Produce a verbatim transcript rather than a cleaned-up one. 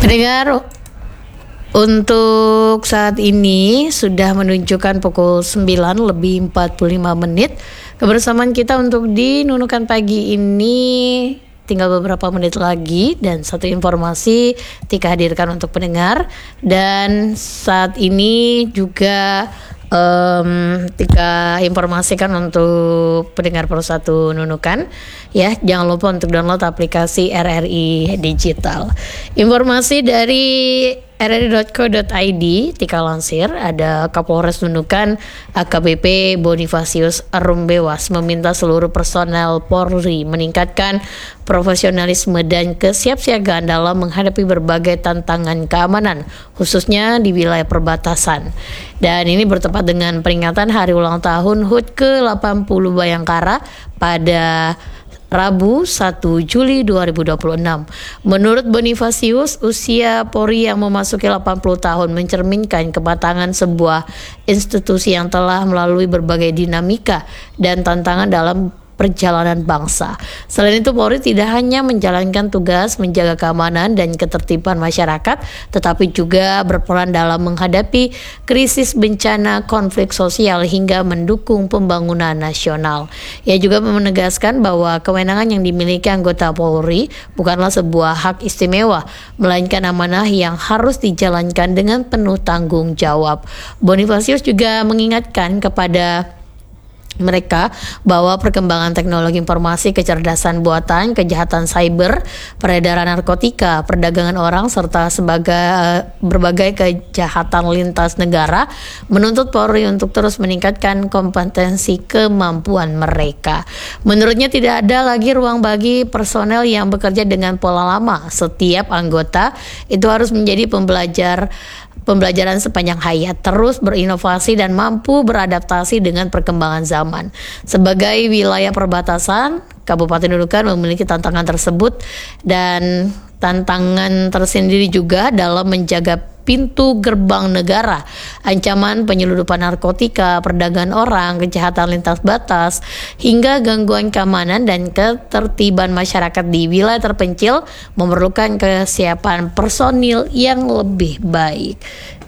Pendengar, untuk saat ini sudah menunjukkan pukul sembilan lebih empat puluh lima menit. Kebersamaan kita untuk di Nunukan Pagi ini tinggal beberapa menit lagi, dan satu informasi Tika hadirkan untuk pendengar. Dan saat ini juga Um, Tika informasikan untuk pendengar Persatu Nunukan, ya, jangan lupa untuk download aplikasi R R I Digital. Informasi dari r r i dot co dot i d Tika lansir, ada Kapolres Nunukan A K B P Bonifasius Rumbewas meminta seluruh personel Polri meningkatkan profesionalisme dan kesiapsiagaan dalam menghadapi berbagai tantangan keamanan, khususnya di wilayah perbatasan. Dan ini bertepat dengan peringatan hari ulang tahun H U T ke delapan puluh Bayangkara pada Rabu satu Juli dua ribu dua puluh enam. Menurut Bonifasius, usia Polri yang memasuki delapan puluh tahun mencerminkan kematangan sebuah institusi yang telah melalui berbagai dinamika dan tantangan dalam perjalanan bangsa. Selain itu, Polri tidak hanya menjalankan tugas menjaga keamanan dan ketertiban masyarakat, tetapi juga berperan dalam menghadapi krisis bencana, konflik sosial, hingga mendukung pembangunan nasional. Ia juga menegaskan bahwa kewenangan yang dimiliki anggota Polri bukanlah sebuah hak istimewa, melainkan amanah yang harus dijalankan dengan penuh tanggung jawab. Bonifasius juga mengingatkan kepada mereka bahwa perkembangan teknologi informasi, kecerdasan buatan, kejahatan cyber, peredaran narkotika, perdagangan orang, serta sebagai berbagai kejahatan lintas negara menuntut Polri untuk terus meningkatkan kompetensi kemampuan mereka. Menurutnya tidak ada lagi ruang bagi personel yang bekerja dengan pola lama. Setiap anggota itu harus menjadi pembelajar Pembelajaran sepanjang hayat, terus berinovasi dan mampu beradaptasi dengan perkembangan zaman. Sebagai wilayah perbatasan, Kabupaten Nunukan memiliki tantangan tersebut, dan tantangan tersendiri juga dalam menjaga pintu gerbang negara, ancaman penyelundupan narkotika, perdagangan orang, kejahatan lintas batas, hingga gangguan keamanan dan ketertiban masyarakat di wilayah terpencil memerlukan kesiapan personil yang lebih baik.